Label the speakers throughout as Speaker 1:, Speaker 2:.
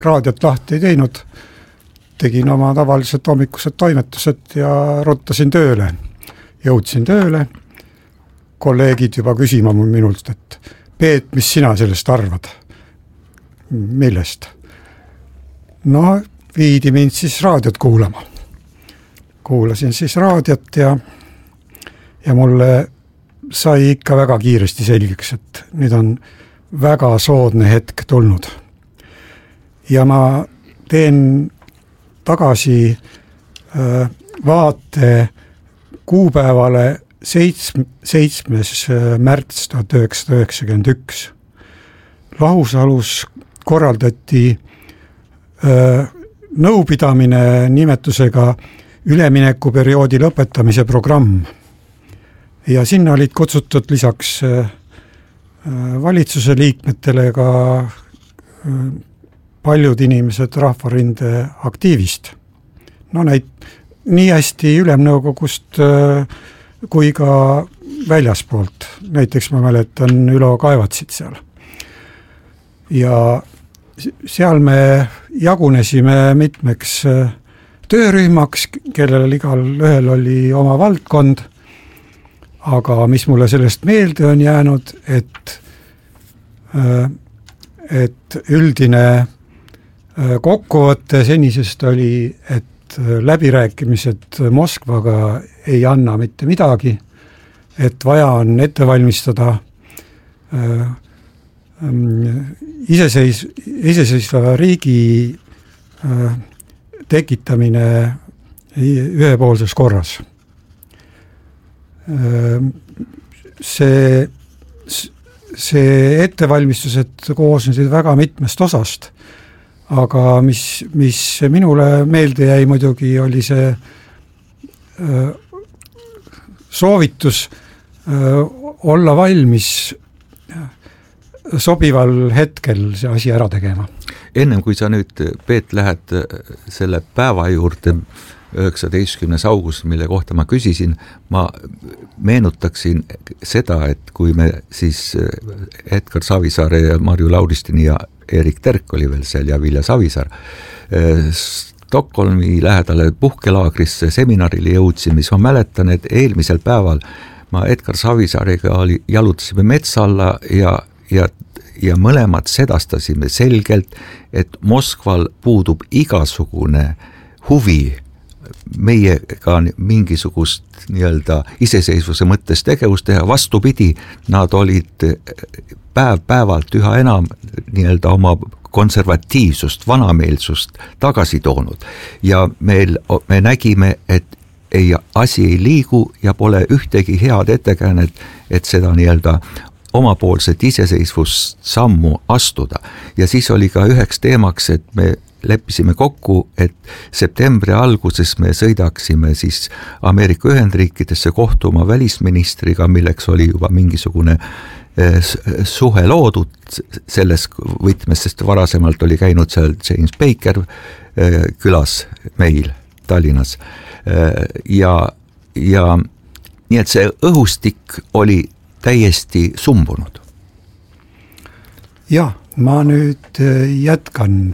Speaker 1: raadiot lahti ei teinud, tegin oma tavalised hommikused toimetused ja rottasin tööle. Jõudsin tööle, kolleegid juba küsima minult, et Peet, mis sina sellest arvad? Millest? No, viidi mind siis raadiot kuulama. Kuulasin siis raadiot ja mulle sai ikka väga kiiresti selgeks, et nüüd on väga soodne hetk tulnud. Ja ma teen tagasi vaate kuupäevale 7. märts 1991. Lahusalus korraldati nõupidamine nimetusega üleminekuperioodi lõpetamise programm. Ja sinna olid kutsutud lisaks valitsuse liikmetele ka paljud inimesed Rahvarinde aktiivist. No nii hästi Ülemnõukogust kui ka väljaspoolt. Näiteks ma mäletan Ülo Kaevatsit seal. Ja seal me jagunesime mitmeks töörühmaks, kellel igal ühel oli oma valdkond, aga mis mulle sellest meelde on jäänud, et üldine kokkuvõte senisest oli, et läbirääkimised Moskvaga ei anna mitte midagi, et vaja on ette valmistada iseseisva riigi tekitamine ühepoolses korras. See ettevalmistused koosnesid väga mitmest osast, aga mis minule meelde jäi muidugi oli see soovitus olla valmis sobival hetkel see asi ära tegema.
Speaker 2: Ennem kui sa nüüd, Peet, lähed selle päeva juurde 19. august, mille kohta ma küsisin, ma meenutaksin seda, et kui me siis Edgar Savisaare ja Marju Lauristini ja Erik Terk oli veel seal ja Vilja Savisaar Stockholmi lähedale puhkelaagrisse seminarile jõudsin, mis ma mäletan, et eelmisel päeval ma Edgar Savisaarega jalutasime metsa alla ja mõlemad sedastasime selgelt, et Moskval puudub igasugune huvi meiega mingisugust nii-öelda iseseisvuse mõttes tegevust teha. Vastupidi, nad olid päev-päevalt üha enam nii-öelda oma konservatiivsust, vanameelsust tagasi toonud. Ja me nägime, et asi ei liigu ja pole ühtegi head ettekäänet, et seda nii-öelda omapoolset iseseisvust sammu astuda. Ja siis oli ka üheks teemaks, et me leppisime kokku, et septembri alguses me sõidaksime siis Ameerika Ühendriikidesse kohtuma välisministriga, milleks oli juba mingisugune suhe loodud selles võtmes, sest varasemalt oli käinud seal James Baker külas meil Tallinnas. Ja nii et see õhustik oli täiesti sumbunud.
Speaker 1: Jah, ma nüüd jätkan.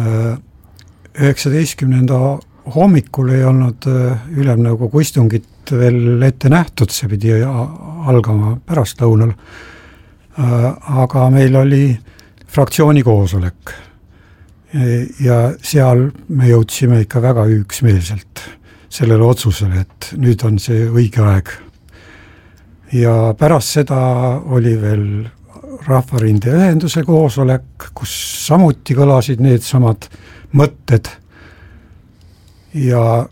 Speaker 1: 19. hommikul ei olnud Ülemnõukogu istungit veel ette nähtud, see pidi algama pärastlõunal. Aga meil oli fraktsiooni koosolek ja seal me jõudsime ikka väga üksmeelselt sellele otsusele, et nüüd on see õige aeg. Ja pärast seda oli veel Rahvarinde ühenduse koosolek, kus samuti kõlasid need samad mõtted. Ja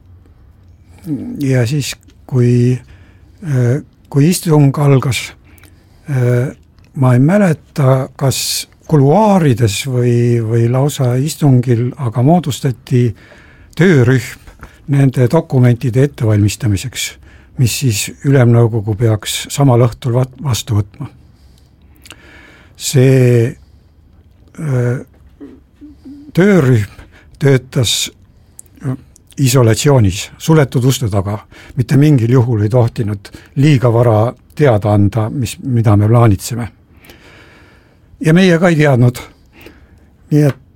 Speaker 1: siis, kui istung algas, ma ei mäleta, kas kuluaarides või lausa istungil, aga moodustati töörühm nende dokumentide ettevalmistamiseks, mis siis Ülemnõukogu peaks samal õhtul vastu võtma. See töörühm töötas isolatsioonis, suletud uste taga. Mitte mingil juhul ei tohtinud liiga vara teada anda, mida me plaanitseme. Ja meie ka ei teadnud. Nii et